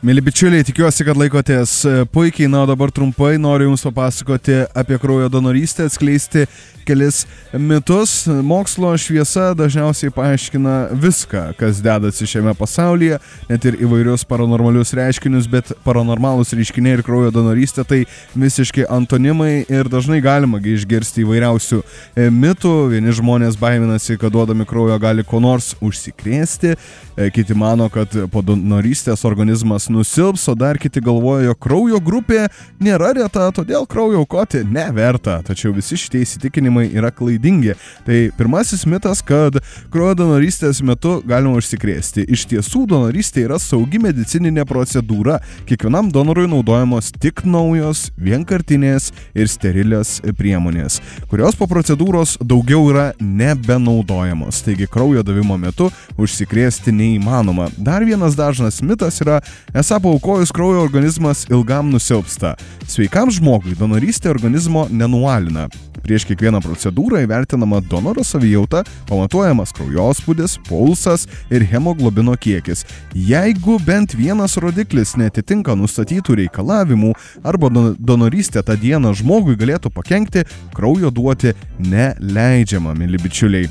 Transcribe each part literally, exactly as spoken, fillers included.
Mėly bičiuliai, tikiuosi, kad laikotės puikiai, na, o dabar trumpai noriu Jums papasakoti apie kraujo donorystę, atskleisti kelis mitus. Mokslo šviesa dažniausiai paaiškina viską, kas dedasi šiame pasaulyje, net ir įvairius paranormalius reiškinius, bet paranormalūs reiškiniai ir kraujo donorystė tai visiškai antonimai ir dažnai galima išgirsti įvairiausių mitų. Vieni žmonės baiminasi, kad duodami kraujo gali ko nors užsikrėsti, kiti mano, kad po donorystės organizmas nusilps, o dar kiti galvoja, jog kraujo grupė nėra reta, todėl kraujo aukoti neverta. Tačiau visi šitie įsitikinimai yra klaidingi. Tai pirmasis mitas, kad kraujo donorystės metu galima užsikrėsti. Iš tiesų, donorystė yra saugi medicininė procedūra. Kiekvienam donorui naudojamos tik naujos, vienkartinės ir sterilios priemonės, kurios po procedūros daugiau yra nebenaudojamos. Taigi kraujo davimo metu užsikrėsti neįmanoma. Dar vienas dažnas mitas yra, esą paaukojus kraujo organizmas ilgam nusilpsta. Sveikam žmogui donorystė organizmo nenualina. Prieš kiekvieną procedūrą įvertinama donoro savijauta, pamatuojamas kraujospūdis, pulsas ir hemoglobino kiekis. Jeigu bent vienas rodiklis neatitinka nustatytų reikalavimų arba donorystė tą dieną žmogui galėtų pakenkti, kraujo duoti neleidžiama, mėly bičiuliai.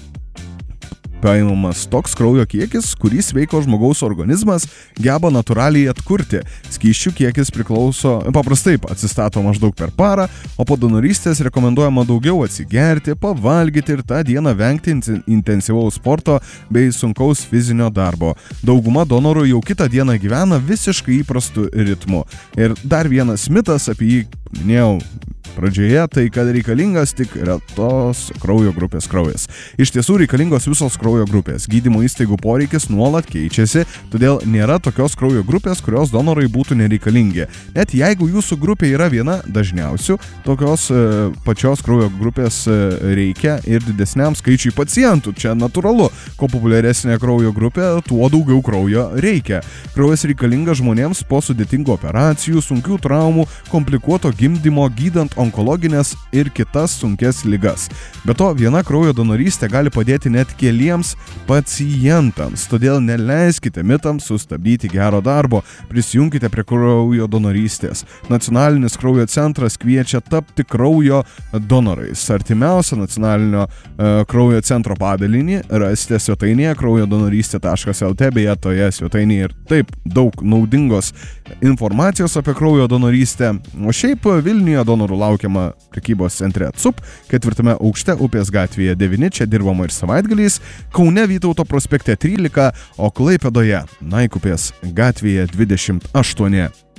Paimamas toks kraujo kiekis, kurį sveiko žmogaus organizmas geba natūraliai atkurti. Skysčių kiekis priklauso, paprastai atsistato maždaug per parą, o po donorystės rekomenduojama daugiau atsigerti, pavalgyti ir tą dieną vengti intensyvaus sporto bei sunkaus fizinio darbo. Dauguma donorų jau kitą dieną gyvena visiškai įprastu ritmu. Ir dar vienas mitas, apie jį minėjau pradžioje, tai kad reikalingas tik retos kraujo grupės kraujas. Iš tiesų reikalingos visos kraujo grupės. Gydymo įstaigų poreikis nuolat keičiasi, todėl nėra tokios kraujo grupės, kurios donorai būtų nereikalingi. Net jeigu jūsų grupė yra viena dažniausių, tokios e, pačios kraujo grupės e, reikia ir didesniam skaičiui pacientų. Čia natūralu. Kuo populiaresnė kraujo grupė, tuo daugiau kraujo reikia. Kraujas reikalingas žmonėms po sudėtingų operacijų, sunkių traumų, komplikuoto gimdymo, gydant onkologinės ir kitas sunkes ligas. Be to, viena kraujo donorystė gali padėti net keliems pacientams, todėl neleiskite mitams sustabdyti gero darbo, prisijunkite prie kraujo donorystės. Nacionalinis kraujo centras kviečia tapti kraujo donorais. Artimiausią nacionalinio e, kraujo centro padalinį rasite svetainėje kraujo donorystė taškas lt, beje, toje svetainėje ir taip daug naudingos informacijos apie kraujo donorystę. O šiaip Vilniuje donorų laukiama prekybos centre C U P, ketvirtame aukšte Upės gatvėje devyni, čia dirbama ir savaitgaliais, Kaune Vytauto prospekte trylika, o Klaipėdoje Naikupės gatvėje dvidešimt aštuoni.